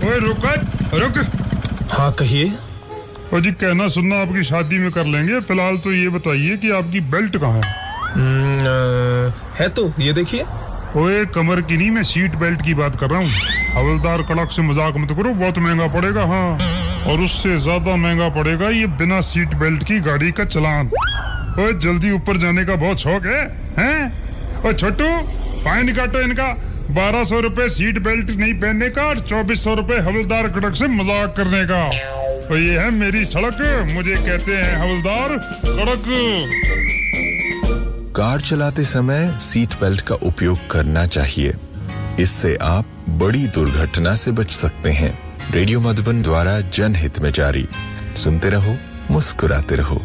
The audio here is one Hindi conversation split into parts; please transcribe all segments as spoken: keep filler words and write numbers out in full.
ओए रुक रुक। हाँ कहिए। ओ जी कहना सुनना आपकी शादी में कर लेंगे, फिलहाल तो ये बताइए कि आपकी बेल्ट कहाँ है? है तो ये देखिए। ओए कमर की नहीं, मैं सीट बेल्ट की बात कर रहा हूँ। हवलदार कड़क से मजाक मत करो, बहुत महंगा पड़ेगा। हाँ, और उससे ज्यादा महंगा पड़ेगा ये बिना सीट बेल्ट की गाड़ी का चलान। ओए जल्दी ऊपर जाने का बहुत शौक है, हैं? ओए छोटू फाइन काटो इनका, बारह सौ रुपए सीट बेल्ट नहीं पहनने का और चौबीस सौ रुपए हवलदार कड़क से मजाक करने का। तो ये है मेरी सड़क, मुझे कहते हैं हवलदार कड़क। कार चलाते समय सीट बेल्ट का उपयोग करना चाहिए, इससे आप बड़ी दुर्घटना से बच सकते हैं। रेडियो मधुबन द्वारा जनहित में जारी। सुनते रहो, मुस्कुराते रहो।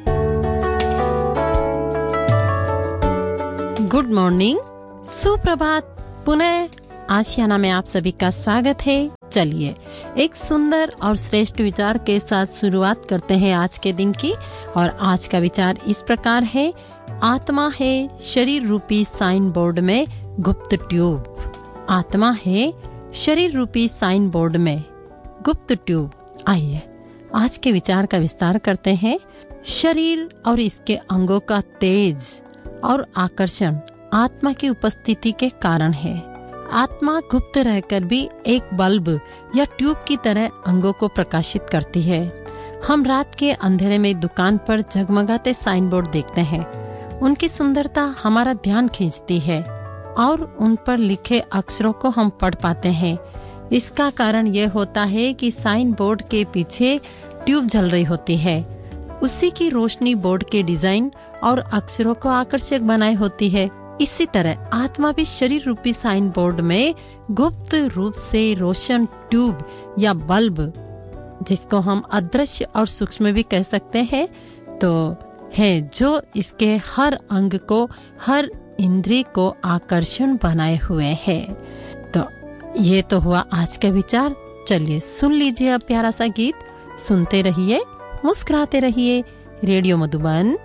गुड मॉर्निंग, सुप्रभात। पुनः आशियाना में आप सभी का स्वागत है। चलिए एक सुंदर और श्रेष्ठ विचार के साथ शुरुआत करते हैं आज के दिन की। और आज का विचार इस प्रकार है, आत्मा है शरीर रूपी साइन बोर्ड में गुप्त ट्यूब। आत्मा है शरीर रूपी साइन बोर्ड में गुप्त ट्यूब। आइए आज के विचार का विस्तार करते हैं। शरीर और इसके अंगों का तेज और आकर्षण आत्मा की उपस्थिति के कारण है। आत्मा गुप्त रहकर भी एक बल्ब या ट्यूब की तरह अंगों को प्रकाशित करती है। हम रात के अंधेरे में दुकान पर जगमगाते साइन बोर्ड देखते हैं, उनकी सुंदरता हमारा ध्यान खींचती है और उन पर लिखे अक्षरों को हम पढ़ पाते हैं। इसका कारण यह होता है कि साइन बोर्ड के पीछे ट्यूब जल रही होती है, उसी की रोशनी बोर्ड के डिजाइन और अक्षरों को आकर्षक बनाए होती है। इसी तरह आत्मा भी शरीर रूपी साइन बोर्ड में गुप्त रूप से रोशन ट्यूब या बल्ब, जिसको हम अदृश्य और सूक्ष्म भी कह सकते हैं, तो है जो इसके हर अंग को, हर इंद्रिय को आकर्षण बनाए हुए है। तो ये तो हुआ आज का विचार। चलिए सुन लीजिए अब प्यारा सा गीत। सुनते रहिए, मुस्कुराते रहिए। रेडियो मधुबन